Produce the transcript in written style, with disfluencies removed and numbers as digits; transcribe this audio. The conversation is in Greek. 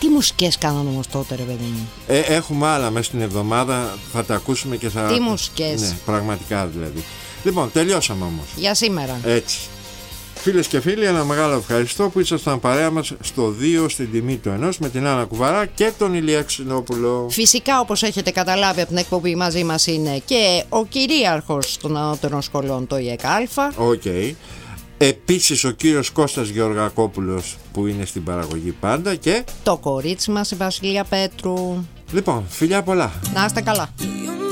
Τι μουσικές κάνανε όμως τότε, ρε παιδί μου? Έχουμε άλλα μέσα στην εβδομάδα. Θα τα ακούσουμε και θα. Τι μουσικές? Ναι, πραγματικά δηλαδή. Λοιπόν, τελειώσαμε όμως. Για σήμερα. Έτσι. Φίλες και φίλοι, ένα μεγάλο ευχαριστώ που ήσασταν παρέα μας στο 2 στην τιμή του 1 με την Άννα Κουβαρά και τον Ηλία Ξινόπουλο. Φυσικά, όπως έχετε καταλάβει από την εκπομπή, μαζί μας είναι και ο κυρίαρχος των ανώτερων σχολών, το ΙΕΚΑ. Okay. Επίσης ο κύριος Κώστας Γεωργακόπουλος που είναι στην παραγωγή πάντα και το κορίτσι μας η Βασιλεία Πέτρου. Λοιπόν, φιλιά πολλά. Να είστε καλά.